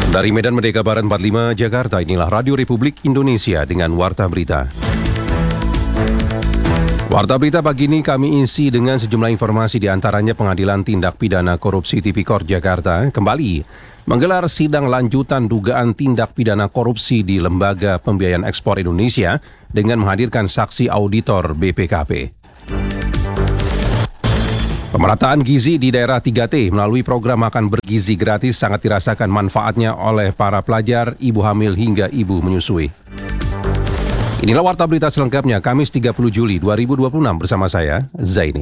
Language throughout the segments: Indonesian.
Dari Medan Merdeka Barat 45 Jakarta, inilah Radio Republik Indonesia dengan Warta Berita. Warta Berita pagi ini kami isi dengan sejumlah informasi, di antaranya Pengadilan Tindak Pidana Korupsi Tipikor Jakarta kembali menggelar sidang lanjutan dugaan tindak pidana korupsi di Lembaga Pembiayaan Ekspor Indonesia dengan menghadirkan saksi auditor BPKP. Pemerataan gizi di daerah 3T melalui program makan bergizi gratis sangat dirasakan manfaatnya oleh para pelajar, ibu hamil hingga ibu menyusui. Inilah Warta Berita selengkapnya Kamis 30 Juli 2026 bersama saya, Zaini.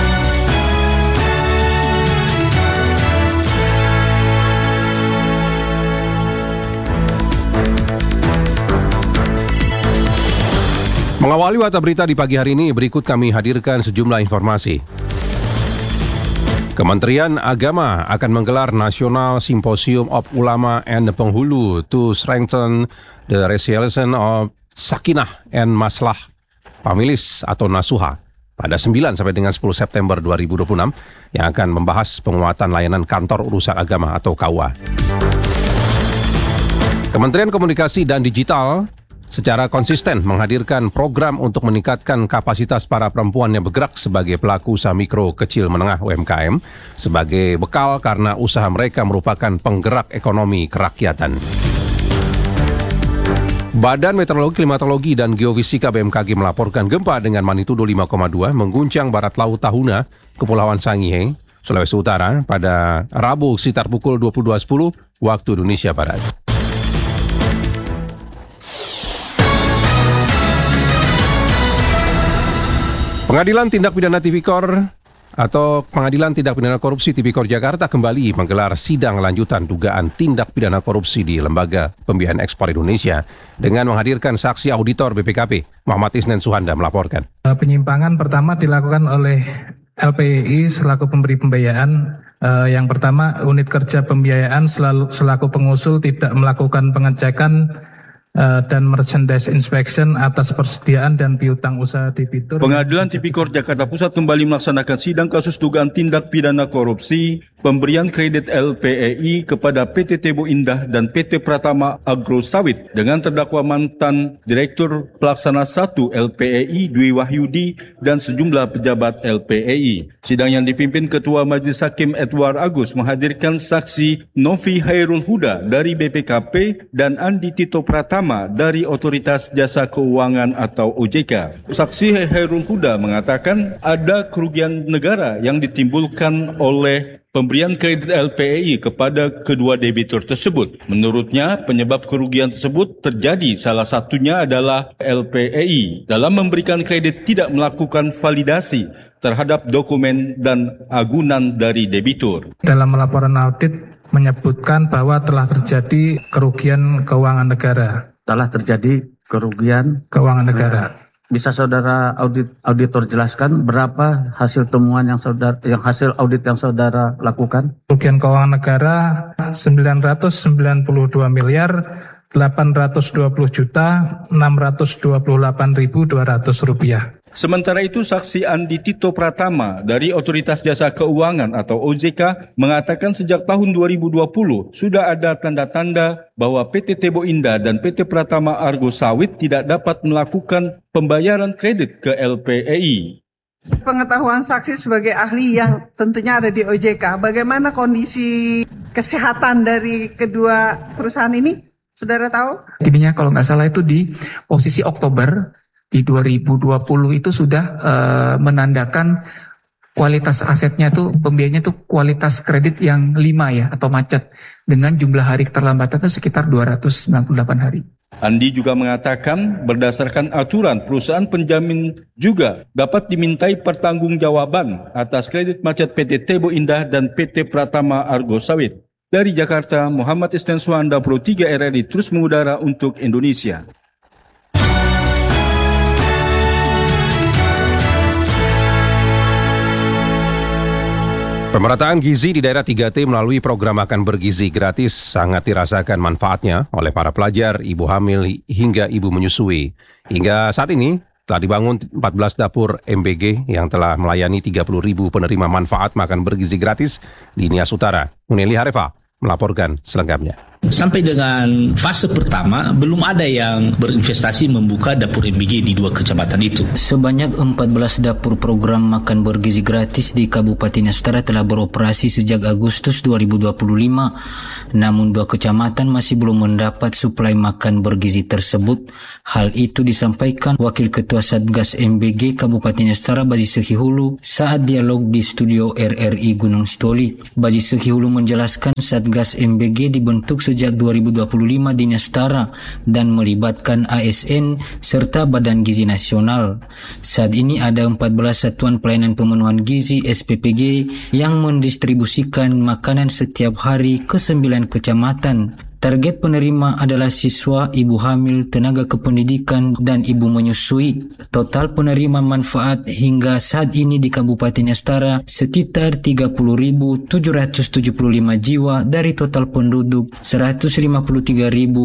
Mengawali Warta Berita di pagi hari ini, berikut kami hadirkan sejumlah informasi. Kementerian Agama akan menggelar National Symposium of Ulama and Penghulu to strengthen the resilience of Sakinah and Maslah Families atau Nasuha pada 9 sampai dengan 10 September 2026 yang akan membahas penguatan layanan kantor urusan agama atau KUA. Kementerian Komunikasi dan Digital secara konsisten menghadirkan program untuk meningkatkan kapasitas para perempuan yang bergerak sebagai pelaku usaha mikro, kecil, menengah UMKM sebagai bekal karena usaha mereka merupakan penggerak ekonomi kerakyatan. Badan Meteorologi, Klimatologi, dan Geofisika BMKG melaporkan gempa dengan magnitudo 5,2 mengguncang barat laut Tahuna, Kepulauan Sangihe, Sulawesi Utara pada Rabu sekitar pukul 22.10 waktu Indonesia Barat. Pengadilan Tindak Pidana Tipikor atau Pengadilan Tindak Pidana Korupsi Tipikor Jakarta kembali menggelar sidang lanjutan dugaan tindak pidana korupsi di Lembaga Pembiayaan Ekspor Indonesia dengan menghadirkan saksi auditor BPKP. Muhammad Isnen Suhanda melaporkan. Penyimpangan pertama dilakukan oleh LPEI selaku pemberi pembiayaan. Yang pertama, unit kerja pembiayaan selaku pengusul tidak melakukan pengecekan dan merchandise inspection atas persediaan dan piutang usaha debitur. Pengadilan Tipikor Jakarta Pusat kembali melaksanakan sidang kasus dugaan tindak pidana korupsi pemberian kredit LPEI kepada PT Tebo Indah dan PT Pratama Agro Sawit dengan terdakwa mantan Direktur Pelaksana 1 LPEI Dwi Wahyudi dan sejumlah pejabat LPEI. Sidang yang dipimpin Ketua Majelis Hakim Edward Agus menghadirkan saksi Novi Hairul Huda dari BPKP dan Andi Tito Pratama dari Otoritas Jasa Keuangan atau OJK. Saksi Hairul Huda mengatakan ada kerugian negara yang ditimbulkan oleh pemberian kredit LPEI kepada kedua debitur tersebut. Menurutnya, penyebab kerugian tersebut terjadi salah satunya adalah LPEI dalam memberikan kredit tidak melakukan validasi terhadap dokumen dan agunan dari debitur. Dalam laporan audit menyebutkan bahwa telah terjadi kerugian keuangan negara. Telah terjadi kerugian keuangan negara. Bisa saudara auditor jelaskan berapa hasil temuan yang hasil audit yang saudara lakukan? Kerugian keuangan negara 992 miliar 820 juta 628.200 rupiah. Sementara itu, saksi Andi Tito Pratama dari Otoritas Jasa Keuangan atau OJK mengatakan sejak tahun 2020 sudah ada tanda-tanda bahwa PT Tebo Indah dan PT Pratama Argo Sawit tidak dapat melakukan pembayaran kredit ke LPEI. Pengetahuan saksi sebagai ahli yang tentunya ada di OJK, bagaimana kondisi kesehatan dari kedua perusahaan ini? Saudara tahu? Intinya kalau nggak salah itu di posisi Oktober di 2020 itu sudah menandakan kualitas asetnya tuh, pembiayanya tuh kualitas kredit yang 5 ya atau macet dengan jumlah hari keterlambatan itu sekitar 298 hari. Andi juga mengatakan berdasarkan aturan perusahaan penjamin juga dapat dimintai pertanggungjawaban atas kredit macet PT Tebo Indah dan PT Pratama Argo Sawit. Dari Jakarta, Muhammad Isnen Suhanda, Pro 3 RRI terus mengudara untuk Indonesia. Pemerataan gizi di daerah 3T melalui program makan bergizi gratis sangat dirasakan manfaatnya oleh para pelajar, ibu hamil hingga ibu menyusui. Hingga saat ini telah dibangun 14 dapur MBG yang telah melayani 30.000 penerima manfaat makan bergizi gratis di Nias Utara. Uneli Harefa melaporkan selengkapnya. Sampai dengan fase pertama, belum ada yang berinvestasi membuka dapur MBG di 2 kecamatan itu. Sebanyak 14 dapur program makan bergizi gratis di Kabupaten Nias Utara telah beroperasi sejak Agustus 2025. Namun 2 kecamatan masih belum mendapat suplai makan bergizi tersebut. Hal itu disampaikan Wakil Ketua Satgas MBG Kabupaten Nias Utara Baji Sekihulu saat dialog di studio RRI Gunung Sitoli. Baji Sekihulu menjelaskan Satgas MBG dibentuk sejak 2025 di Nias Utara dan melibatkan ASN serta Badan Gizi Nasional. Saat ini ada 14 satuan pelayanan pemenuhan gizi SPPG yang mendistribusikan makanan setiap hari ke 9 kecamatan. Target penerima adalah siswa, ibu hamil, tenaga kependidikan, dan ibu menyusui. Total penerima manfaat hingga saat ini di Kabupaten Nias Utara sekitar 30.775 jiwa dari total penduduk 153.609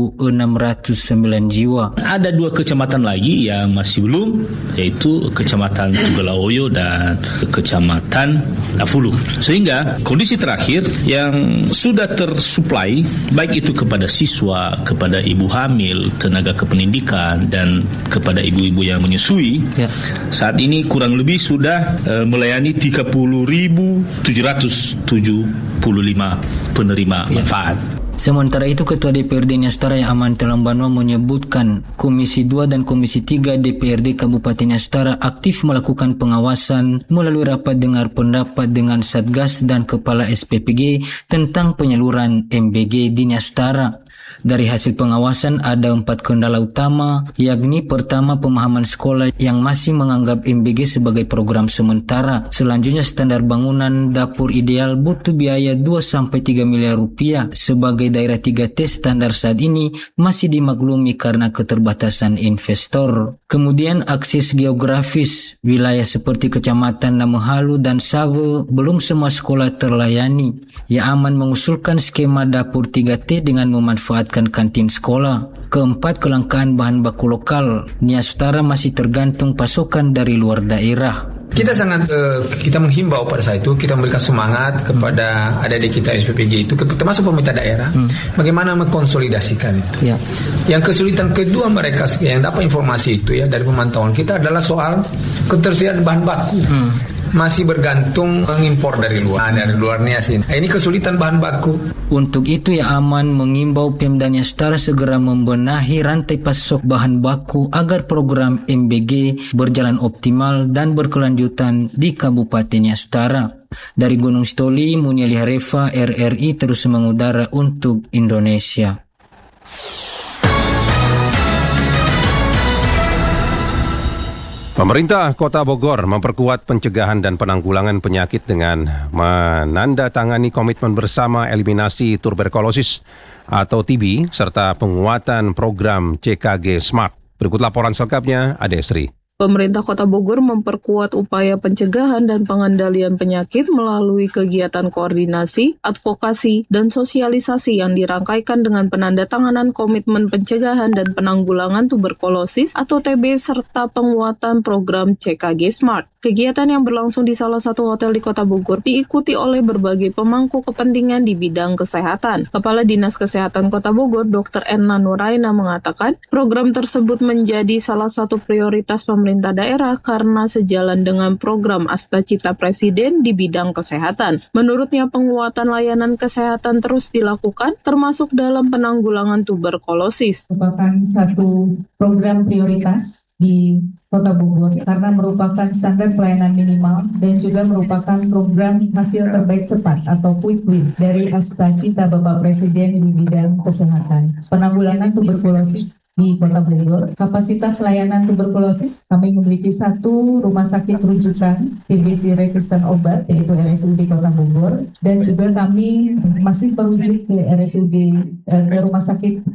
jiwa. Ada 2 kecamatan lagi yang masih belum, yaitu Kecamatan Tugalaoyo dan Kecamatan Afulu. Sehingga kondisi terakhir yang sudah tersuplai, baik itu kepada siswa, kepada ibu hamil, tenaga kependidikan, dan kepada ibu-ibu yang menyusui, saat ini kurang lebih sudah melayani 30.775 penerima manfaat. Sementara itu, Ketua DPRD Nias Utara yang Aman Telambanua menyebutkan Komisi 2 dan Komisi 3 DPRD Kabupaten Nias Utara aktif melakukan pengawasan melalui rapat dengar pendapat dengan Satgas dan Kepala SPPG tentang penyaluran MBG di Nias Utara. Dari hasil pengawasan ada 4 kendala utama, yakni pertama pemahaman sekolah yang masih menganggap MBG sebagai program sementara. Selanjutnya standar bangunan dapur ideal butuh biaya 2-3 miliar rupiah. Sebagai daerah 3T, standar saat ini masih dimaklumi karena keterbatasan investor. Kemudian akses geografis, wilayah seperti Kecamatan Namohalu dan Save belum semua sekolah terlayani. Ya Aman mengusulkan skema dapur 3T dengan memanfaatkan kantin sekolah. Keempat, kelangkaan bahan baku lokal. Nias Utara masih tergantung pasokan dari luar daerah. Kita sangat kita menghimbau pada saat itu, kita memberikan semangat kepada adik-adik kita SPPG itu, termasuk pemerintah daerah, bagaimana mengkonsolidasikan itu. Yang kesulitan kedua mereka yang dapat informasi itu ya dari pemantauan kita adalah soal ketersediaan bahan baku. Masih bergantung mengimpor dari luar Nias ini. Ini kesulitan bahan baku. Untuk itu Ya Aman mengimbau Pemda Nias Utara segera membenahi rantai pasok bahan baku agar program MBG berjalan optimal dan berkelanjutan di Kabupaten Nias Utara. Dari Gunung Sitoli, Muniali Harefa, RRI terus mengudara untuk Indonesia. Pemerintah Kota Bogor memperkuat pencegahan dan penanggulangan penyakit dengan menandatangani komitmen bersama eliminasi tuberkulosis atau TB serta penguatan program CKG Smart. Berikut laporan selengkapnya, Ade Sri. Pemerintah Kota Bogor memperkuat upaya pencegahan dan pengendalian penyakit melalui kegiatan koordinasi, advokasi, dan sosialisasi yang dirangkaikan dengan penandatanganan komitmen pencegahan dan penanggulangan tuberkulosis atau TB serta penguatan program CKG Smart. Kegiatan yang berlangsung di salah satu hotel di Kota Bogor diikuti oleh berbagai pemangku kepentingan di bidang kesehatan. Kepala Dinas Kesehatan Kota Bogor, Dr. Enna Nuraina mengatakan, program tersebut menjadi salah satu prioritas pemerintah daerah karena sejalan dengan program Astacita Presiden di bidang kesehatan. Menurutnya, penguatan layanan kesehatan terus dilakukan, termasuk dalam penanggulangan tuberkulosis. Merupakan satu program prioritas di Kota Bogor karena merupakan standar pelayanan minimal dan juga merupakan program hasil terbaik cepat atau quick win dari Astacita Bapak Presiden di bidang kesehatan. Penanggulangan tuberkulosis di Kota Bogor. Kapasitas layanan tuberkulosis, kami memiliki 1 rumah sakit rujukan TBC resisten obat, yaitu RSUD Kota Bogor, dan juga kami masih merujuk ke RSUD ke rumah sakit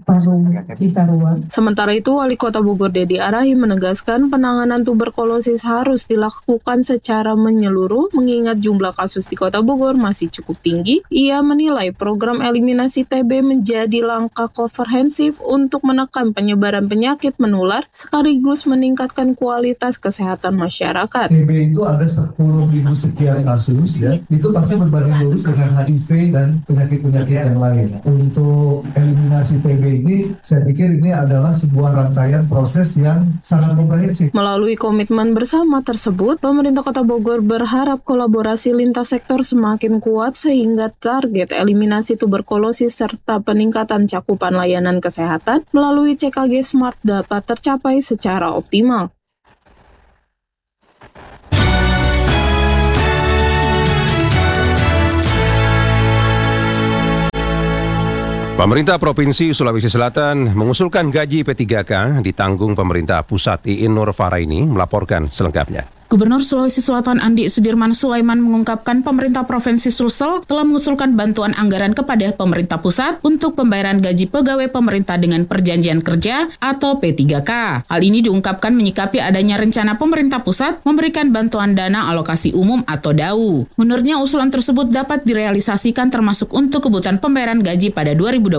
Parung Cisarua. Sementara itu, Wali Kota Bogor Dedi Arahi menegaskan penanganan tuberkulosis harus dilakukan secara menyeluruh mengingat jumlah kasus di Kota Bogor masih cukup tinggi. Ia menilai program eliminasi TB menjadi langkah komprehensif untuk menekan penyebaran penyakit menular sekaligus meningkatkan kualitas kesehatan masyarakat. TB itu ada 10.000 sekian kasus ya, itu pasti berbanding lurus dengan HIV dan penyakit-penyakit yang lain. Untuk eliminasi TB ini, saya pikir ini adalah sebuah rangkaian proses yang sangat komprehensif. Melalui komitmen bersama tersebut, pemerintah Kota Bogor berharap kolaborasi lintas sektor semakin kuat sehingga target eliminasi tuberkulosis serta peningkatan cakupan layanan kesehatan melalui CKG Smart dapat tercapai secara optimal. Pemerintah Provinsi Sulawesi Selatan mengusulkan gaji P3K ditanggung pemerintah pusat. Iin Nur Faraini melaporkan selengkapnya. Gubernur Sulawesi Selatan Andi Sudirman Sulaiman mengungkapkan pemerintah Provinsi Sulsel telah mengusulkan bantuan anggaran kepada pemerintah pusat untuk pembayaran gaji pegawai pemerintah dengan perjanjian kerja atau P3K. Hal ini diungkapkan menyikapi adanya rencana pemerintah pusat memberikan bantuan dana alokasi umum atau DAU. Menurutnya usulan tersebut dapat direalisasikan termasuk untuk kebutuhan pembayaran gaji pada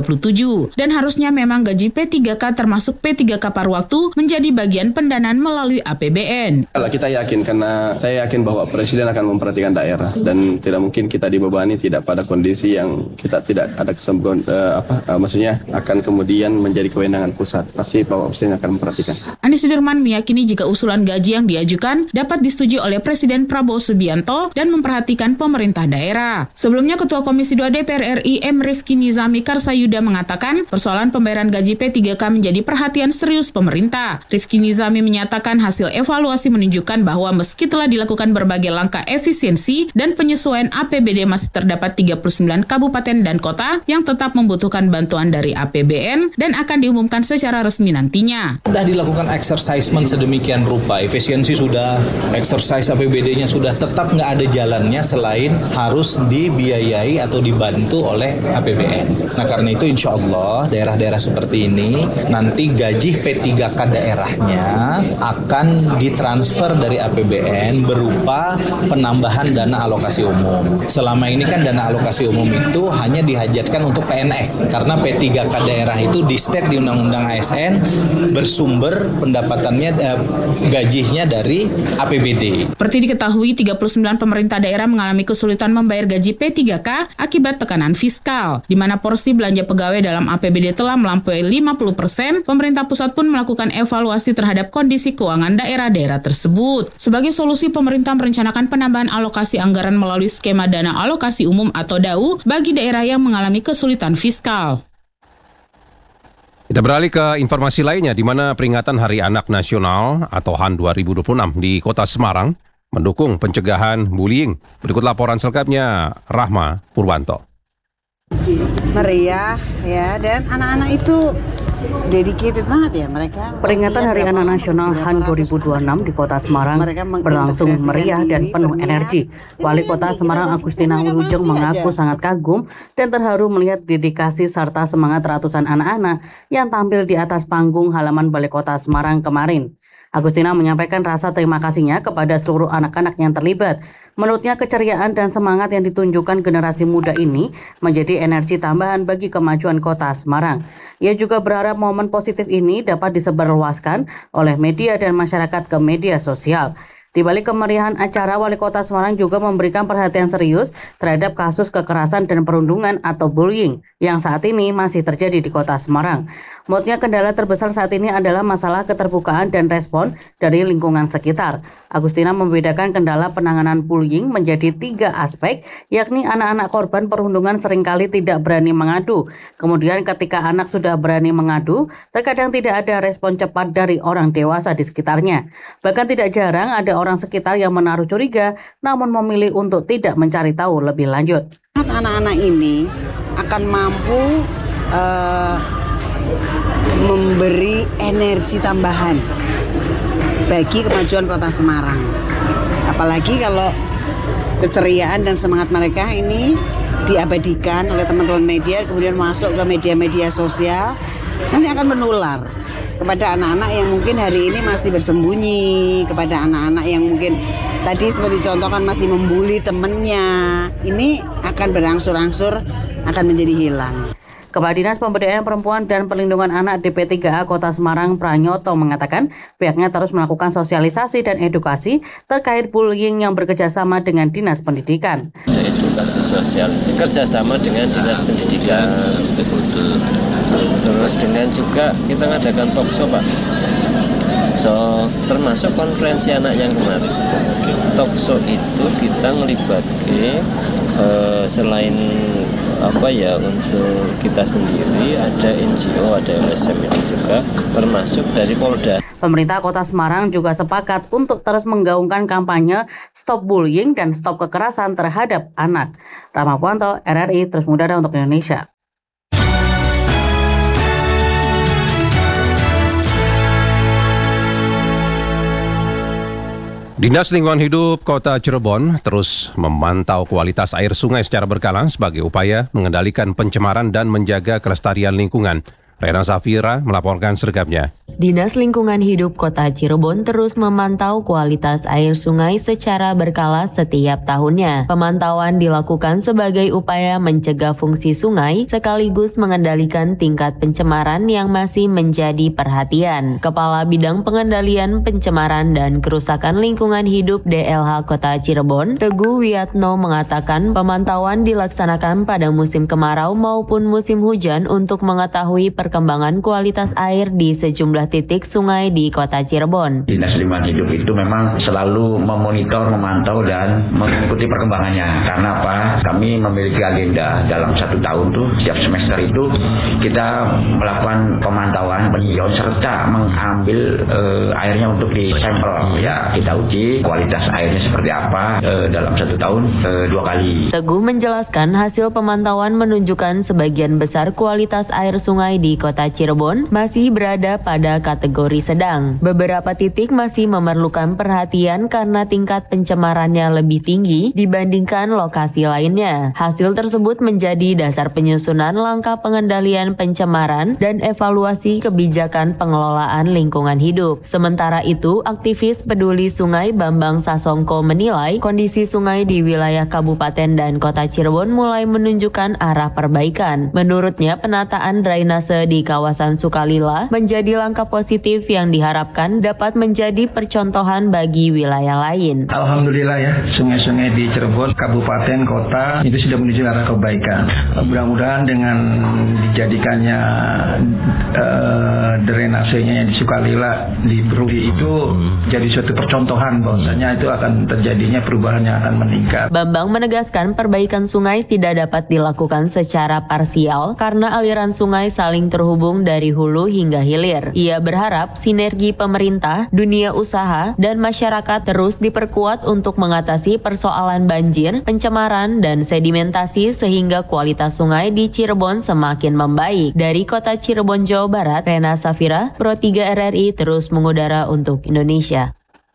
2027 dan harusnya memang gaji P3K termasuk P3K paruh waktu menjadi bagian pendanaan melalui APBN. Kalau kita yakin, karena saya yakin bahwa Presiden akan memperhatikan daerah dan tidak mungkin kita dibebani tidak pada kondisi yang kita tidak ada kesembuhan maksudnya akan kemudian menjadi kewenangan pusat. Pasti Bapak Presiden akan memperhatikan. Andi Sudirman meyakini jika usulan gaji yang diajukan dapat disetujui oleh Presiden Prabowo Subianto dan memperhatikan pemerintah daerah. Sebelumnya Ketua Komisi 2 DPR RI M. Rifki Nizami Karsayuda mengatakan persoalan pembayaran gaji P3K menjadi perhatian serius pemerintah. Rifki Nizami menyatakan hasil evaluasi menunjukkan bahwa meski telah dilakukan berbagai langkah efisiensi dan penyesuaian APBD, masih terdapat 39 kabupaten dan kota yang tetap membutuhkan bantuan dari APBN dan akan diumumkan secara resmi nantinya. Sudah dilakukan exercisement sedemikian rupa, efisiensi sudah, exercise APBD-nya sudah, tetap nggak ada jalannya selain harus dibiayai atau dibantu oleh APBN. Nah karena itu insya Allah daerah-daerah seperti ini nanti gaji P3K daerahnya akan ditransfer dari APBN berupa penambahan dana alokasi umum. Selama ini kan dana alokasi umum itu hanya dihajatkan untuk PNS karena P3K daerah itu di-state di Undang-Undang ASN bersumber pendapatannya gajinya dari APBD. Seperti diketahui 39 pemerintah daerah mengalami kesulitan membayar gaji P3K akibat tekanan fiskal, di mana porsi belanja pegawai dalam APBD telah melampaui 50%. Pemerintah pusat pun melakukan evaluasi terhadap kondisi keuangan daerah-daerah tersebut. Sebagai solusi, pemerintah merencanakan penambahan alokasi anggaran melalui skema dana alokasi umum atau DAU bagi daerah yang mengalami kesulitan fiskal. Kita beralih ke informasi lainnya, di mana peringatan Hari Anak Nasional atau HAN 2026 di Kota Semarang mendukung pencegahan bullying. Berikut laporan selengkapnya Rahma Purwanto. Meriah ya, dan anak-anak itu dedicated banget ya mereka. Peringatan Hari Anak Nasional HAN 2026 di Kota Semarang berlangsung meriah dan penuh energi. Wali Kota Semarang Agustina Wilujeng mengaku sangat kagum dan terharu melihat dedikasi serta semangat ratusan anak-anak yang tampil di atas panggung halaman Balai Kota Semarang kemarin. Agustina menyampaikan rasa terima kasihnya kepada seluruh anak-anak yang terlibat. Menurutnya keceriaan dan semangat yang ditunjukkan generasi muda ini menjadi energi tambahan bagi kemajuan Kota Semarang. Ia juga berharap momen positif ini dapat disebarluaskan oleh media dan masyarakat ke media sosial. Di balik kemeriahan acara, Wali Kota Semarang juga memberikan perhatian serius terhadap kasus kekerasan dan perundungan atau bullying yang saat ini masih terjadi di Kota Semarang. Menurutnya kendala terbesar saat ini adalah masalah keterbukaan dan respon dari lingkungan sekitar. Agustina membedakan kendala penanganan bullying menjadi 3 aspek, yakni anak-anak korban perundungan seringkali tidak berani mengadu. Kemudian ketika anak sudah berani mengadu, terkadang tidak ada respon cepat dari orang dewasa di sekitarnya. Bahkan tidak jarang ada orang sekitar yang menaruh curiga, namun memilih untuk tidak mencari tahu lebih lanjut. Anak-anak ini akan mampu memberi energi tambahan bagi kemajuan Kota Semarang. Apalagi kalau keceriaan dan semangat mereka ini diabadikan oleh teman-teman media, kemudian masuk ke media-media sosial, nanti akan menular kepada anak-anak yang mungkin hari ini masih bersembunyi, kepada anak-anak yang mungkin tadi seperti contoh kan masih membuli temennya. Ini akan berangsur-angsur akan menjadi hilang. Kepala Dinas Pemberdayaan Perempuan dan Perlindungan Anak DP3A Kota Semarang Pranyoto mengatakan pihaknya terus melakukan sosialisasi dan edukasi terkait bullying yang bekerjasama dengan Dinas Pendidikan. Edukasi sosial kerjasama dengan Dinas Pendidikan, terus dengan juga kita mengadakan talkshow Pak. So termasuk konferensi anak yang kemarin. Talkshow itu kita melibatkan selain unsur kita sendiri, ada NGO, ada LSM juga, termasuk dari Polda. Pemerintah Kota Semarang juga sepakat untuk terus menggaungkan kampanye Stop Bullying dan Stop Kekerasan terhadap anak. Rama Puanto, RRI, Terus Mudara untuk Indonesia. Dinas Lingkungan Hidup Kota Cirebon terus memantau kualitas air sungai secara berkala sebagai upaya mengendalikan pencemaran dan menjaga kelestarian lingkungan. Rena Safira melaporkan selengkapnya. Dinas Lingkungan Hidup Kota Cirebon terus memantau kualitas air sungai secara berkala setiap tahunnya. Pemantauan dilakukan sebagai upaya mencegah fungsi sungai sekaligus mengendalikan tingkat pencemaran yang masih menjadi perhatian. Kepala Bidang Pengendalian Pencemaran dan Kerusakan Lingkungan Hidup DLH Kota Cirebon, Teguh Wiyatno mengatakan pemantauan dilaksanakan pada musim kemarau maupun musim hujan untuk mengetahui perkembangan kualitas air di sejumlah titik sungai di Kota Cirebon. Dinas Lingkungan Hidup itu memang selalu memonitor, memantau dan mengikuti perkembangannya. Karena apa? Kami memiliki agenda dalam 1 tahun tuh setiap semester itu kita melakukan pemantauan, peninjauan serta mengambil airnya untuk disampel. Ya, kita uji kualitas airnya seperti apa dalam 1 tahun 2 kali. Teguh menjelaskan hasil pemantauan menunjukkan sebagian besar kualitas air sungai di Kota Cirebon masih berada pada kategori sedang. Beberapa titik masih memerlukan perhatian karena tingkat pencemarannya lebih tinggi dibandingkan lokasi lainnya. Hasil tersebut menjadi dasar penyusunan langkah pengendalian pencemaran dan evaluasi kebijakan pengelolaan lingkungan hidup. Sementara itu, aktivis peduli sungai Bambang Sasongko menilai kondisi sungai di wilayah Kabupaten dan Kota Cirebon mulai menunjukkan arah perbaikan. Menurutnya, penataan drainase di kawasan Sukalila menjadi langkah positif yang diharapkan dapat menjadi percontohan bagi wilayah lain. Alhamdulillah ya, sungai-sungai di Cirebon, kabupaten, kota itu sudah menuju arah kebaikan. Mudah-mudahan dengan dijadikannya drainasenya di Sukalila di Bruli itu jadi suatu percontohan bahwasanya itu akan terjadinya perubahan yang akan meningkat. Bambang menegaskan perbaikan sungai tidak dapat dilakukan secara parsial karena aliran sungai saling terhubung dari hulu hingga hilir. Ia berharap sinergi pemerintah, dunia usaha, dan masyarakat terus diperkuat untuk mengatasi persoalan banjir, pencemaran, dan sedimentasi sehingga kualitas sungai di Cirebon semakin membaik. Dari Kota Cirebon, Jawa Barat, Rena Safira, Pro 3 RRI terus mengudara untuk Indonesia.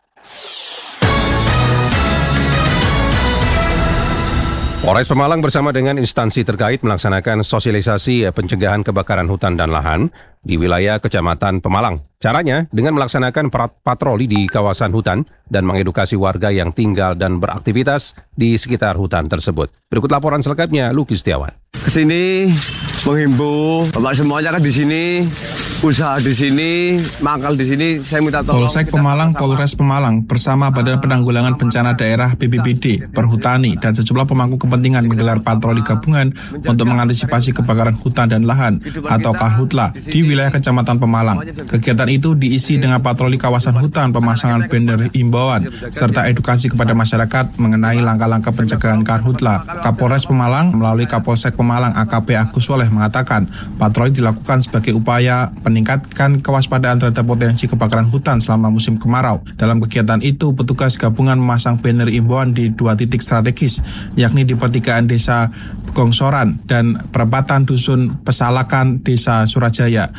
Polres Pemalang bersama dengan instansi terkait melaksanakan sosialisasi pencegahan kebakaran hutan dan lahan di wilayah Kecamatan Pemalang. Caranya dengan melaksanakan patroli di kawasan hutan dan mengedukasi warga yang tinggal dan beraktivitas di sekitar hutan tersebut. Berikut laporan selengkapnya, Luki Setiawan. Kesini menghimbau Bapak semuanya kan di sini, usaha di sini, mangkal di sini. Saya minta tolong. Polsek Pemalang, Polres Pemalang bersama Badan Penanggulangan Bencana Daerah BPBD, Perhutani, dan sejumlah pemangku kepentingan menggelar patroli gabungan untuk mengantisipasi kebakaran hutan dan lahan atau Karhutla di wilayah Kecamatan Pemalang. Kegiatan itu diisi dengan patroli kawasan hutan, pemasangan banner himbauan, serta edukasi kepada masyarakat mengenai langkah-langkah pencegahan Karhutla. Kapolres Pemalang melalui Kapolsek Pemalang AKP Agus Soleh mengatakan patroli dilakukan sebagai upaya meningkatkan kewaspadaan terhadap potensi kebakaran hutan selama musim kemarau. Dalam kegiatan itu, petugas gabungan memasang banner himbauan di 2 titik strategis, yakni di pertigaan Desa Gongsoran dan perempatan Dusun Pesalakan Desa Surajaya.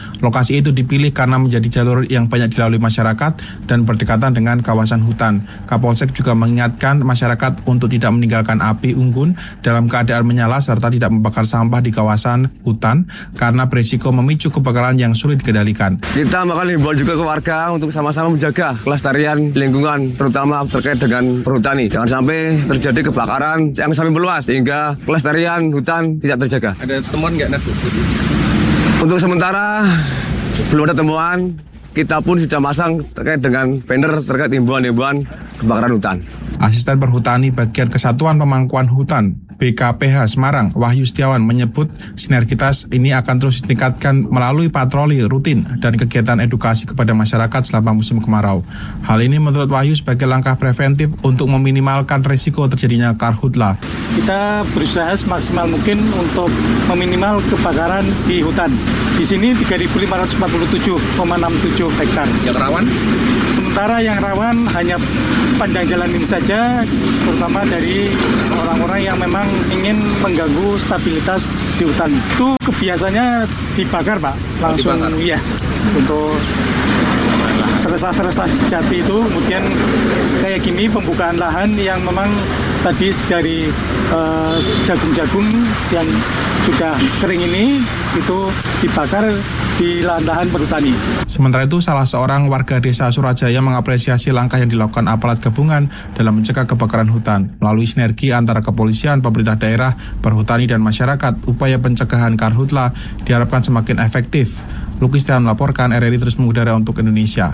Lokasi itu dipilih karena menjadi jalur yang banyak dilalui masyarakat dan berdekatan dengan kawasan hutan. Kapolsek juga mengingatkan masyarakat untuk tidak meninggalkan api unggun dalam keadaan menyala serta tidak membakar sampah di kawasan hutan karena berisiko memicu kebakaran yang sulit dikendalikan. Kita bakal himbau juga ke warga untuk sama-sama menjaga kelestarian lingkungan, terutama terkait dengan perhutani. Jangan sampai terjadi kebakaran yang sampai meluas sehingga kelestarian hutan tidak terjaga. Ada temuan nggak, Nat? Untuk sementara belum ada temuan. Kita pun sudah masang terkait dengan banner terkait himbauan-himbauan kebakaran hutan. Asisten Perhutani Bagian Kesatuan Pemangkuan Hutan BKPH Semarang, Wahyu Setiawan menyebut sinergitas ini akan terus ditingkatkan melalui patroli rutin dan kegiatan edukasi kepada masyarakat selama musim kemarau. Hal ini menurut Wahyu sebagai langkah preventif untuk meminimalkan risiko terjadinya karhutla. Kita berusaha semaksimal mungkin untuk meminimal kebakaran di hutan. Di sini 3.547,67 hektar. Yang rawan? Sementara yang rawan hanya sepanjang jalan ini saja, terutama dari orang-orang yang memang ingin mengganggu stabilitas di hutan. Itu kebiasaannya dibakar, Pak. Langsung ya untuk serasa-serasa jati itu. Kemudian kayak gini pembukaan lahan yang memang tadi dari jagung-jagung yang sudah kering ini itu dibakar di lahan-lahan perhutani. Sementara itu, salah seorang warga desa Surajaya mengapresiasi langkah yang dilakukan aparat gabungan dalam mencegah kebakaran hutan. Melalui sinergi antara kepolisian, pemerintah daerah, perhutani, dan masyarakat, upaya pencegahan karhutla diharapkan semakin efektif. Luki Setiawan melaporkan, RRI terus mengudara untuk Indonesia.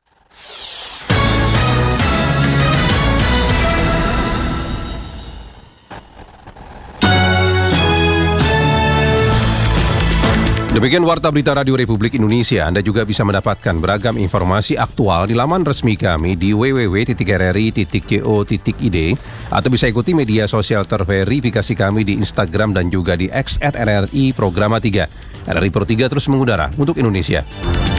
Demikian Warta Berita Radio Republik Indonesia. Anda juga bisa mendapatkan beragam informasi aktual di laman resmi kami di www.rri.co.id atau bisa ikuti media sosial terverifikasi kami di Instagram dan juga di X @RRI Programa 3. RRI Pro 3 terus mengudara untuk Indonesia.